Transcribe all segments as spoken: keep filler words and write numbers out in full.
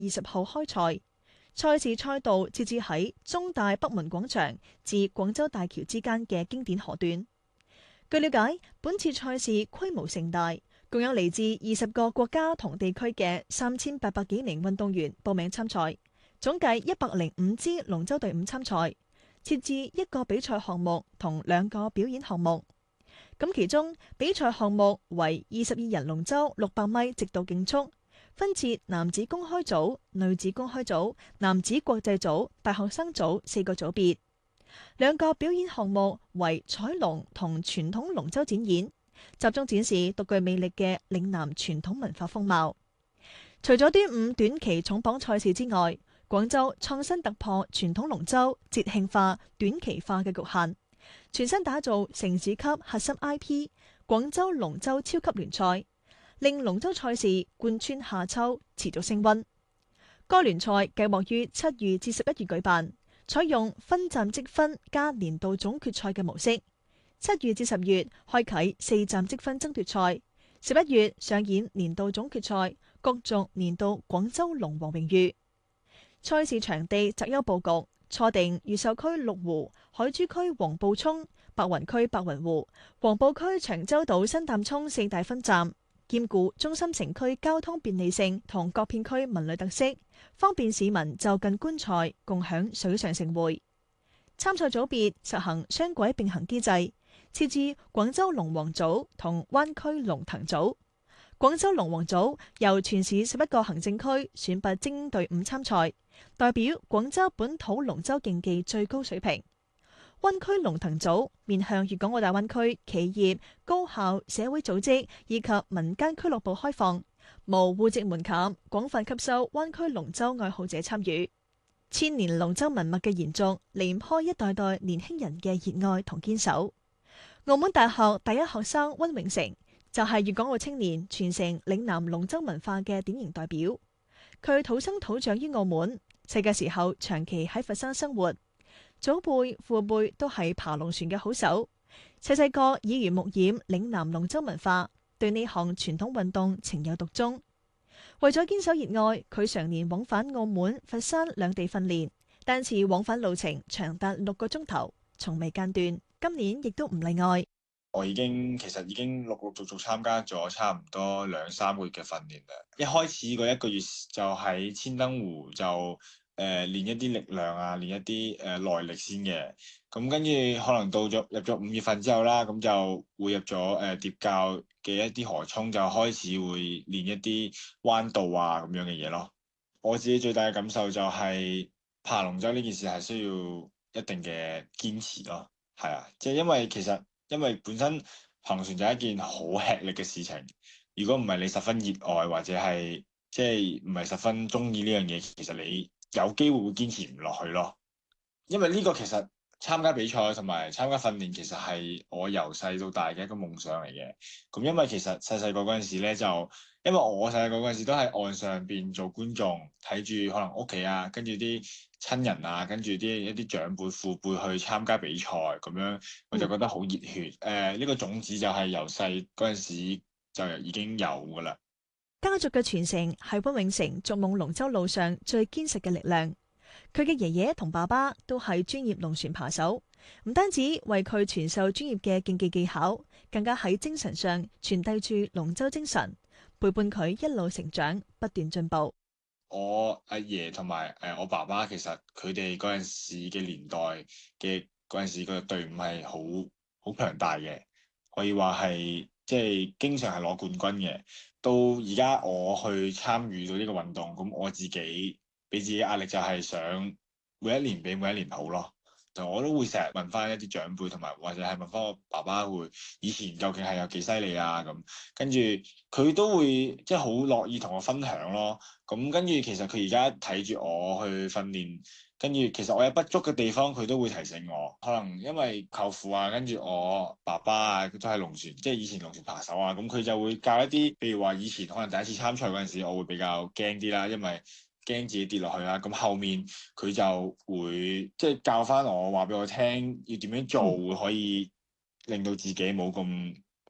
二十號開賽。賽事賽道設置喺中大北門廣場至廣州大橋之間嘅經典河段。據了解，本次賽事規模盛大，共有嚟自二十個國家同地區嘅三千八百幾名運動員報名參賽，總計一百零五支龍舟隊伍參賽，設置一個比賽項目同兩個表演項目。咁其中比賽項目為二十二人龍舟六百米直道競速，分設男子公開組、女子公開組、男子國際組、大學生組四個組別。兩個表演項目為彩龍同傳統龍舟展演，集中展示獨具魅力嘅嶺南傳統文化風貌。除咗端午短期重磅賽事之外，廣州創新突破傳統龍舟節慶化、短期化嘅局限，全新打造城市級核心 I P 廣州龍舟超級聯賽，令龍舟賽事貫穿夏秋，持續升溫。該聯賽計劃於七月至十一月舉辦，採用分站積分加年度總決賽嘅模式。七月至十月開啟四站積分爭奪賽，十一月上演年度總決賽，角逐年度廣州龍王榮譽。賽事場地擇優佈局，錯定越秀區麓湖、海珠區黃埔涌、白雲區白雲湖、黃埔區長洲島新淡涌四大分站，兼顧中心城區交通便利性同各片區文旅特色，方便市民就近觀賽，共享水上盛會。參賽組別實行雙軌並行機制，設置廣州龍王組同灣區龍騰組。廣州龍王組由全市十一個行政區選拔精英隊伍參賽，代表廣州本土龍舟競技最高水平。灣區龍騰組面向粵港澳大灣區企業、高校、社會組織以及民間俱樂部開放，無戶籍門檻，廣泛吸收灣區龍舟愛好者參與。千年龍舟文物嘅延續，離唔開一代代年輕人嘅熱愛同堅守。澳門大學第一學生溫永成就係粵港澳青年傳承嶺南龍舟文化嘅典型代表。佢土生土長於澳門，細嘅時候長期喺佛山生活，祖輩父輩都係爬龍船嘅好手。細細個耳濡目染嶺南龍舟文化，對呢項傳統運動情有獨鍾。為咗堅守熱愛，佢常年往返澳門、佛山兩地訓練，單次往返路程長達六個鐘頭，從未間斷。今年亦都唔例外。 我已經其實已經陸陸續續參加咗差唔多兩三個月嘅訓練啦。一開始嗰一個月就喺千燈湖就誒、呃、練一啲力量啊，練一啲誒、呃、耐力先嘅。咁跟住可能到咗入咗五月份之後啦，咁就會入咗誒疊教嘅一啲河涌，就開始會練一啲彎道啊咁樣嘅嘢咯。我自己最大嘅感受就係、是、爬龍舟呢件事係需要一定嘅堅持咯。係啊，即係因為其實。因為本身行船就係一件好吃力嘅事情，如果唔係你十分熱愛或者係即係唔係十分中意呢樣嘢，其實你有機會會堅持唔落去咯。因為呢個其實參加比賽同埋參加訓練，其實係我由細到大嘅一個夢想嚟嘅。咁因為其實細細個嗰陣時咧，就因為我細細個嗰陣時都喺岸上邊做觀眾，睇住可能屋企啊，跟住啲親人啊，跟住啲一啲長輩父輩去參加比賽咁樣，我就覺得好熱血。誒、呃，呢、這個種子就係由細嗰陣時就已經有噶啦。 家族嘅傳承係溫永成逐夢龍舟路上最堅實嘅力量。佢嘅爺爺同爸爸都係專業龍船扒手，唔單止為佢傳授專業嘅競技技巧，更加喺精神上傳遞住龍舟精神，陪伴佢一路成長，不斷進步。 我阿爺同埋誒我爸爸，其實佢哋嗰陣時嘅年代嘅嗰陣時個隊伍係好好強大嘅，可以話係即係經常係攞冠軍嘅。到而家我去參與到呢個運動，咁我自己俾自己壓力就係想每一年比每一年好咯。就我都會成日問翻一啲長輩，同埋或者係問翻我爸爸會以前究竟係有幾犀利啊咁，跟住佢都會即係好樂意同我分享咯。咁跟住其實佢而家睇住我去訓練，跟住其實我有不足嘅地方，佢都會提醒我。可能因為舅父啊，跟住我爸爸啊，都係龍船，即係以前龍船扒手啊，咁佢就會教一啲，譬如話以前可能第一次參賽嗰陣時，我會比較驚啲啦，因為驚自己跌落去啦，咁後面佢就會即係教翻我，話俾我聽要點樣做，會可以令到自己冇咁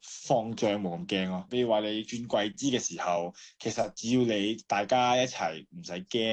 放仗冇咁驚咯。比如話你轉季資嘅時候，其實只要你大家一齊唔使驚。